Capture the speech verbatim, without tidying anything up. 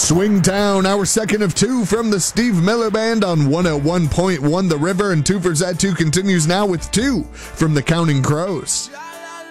Swingtown, our second of two from the Steve Miller Band on one oh one point one The River, and Two for Zatu continues now with two from the Counting Crows.